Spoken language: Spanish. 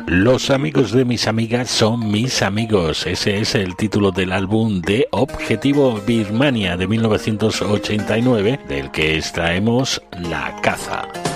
Los amigos de mis amigas son mis amigos. Ese es el título del álbum de Objetivo Birmania de 1989, del que extraemos La Caza.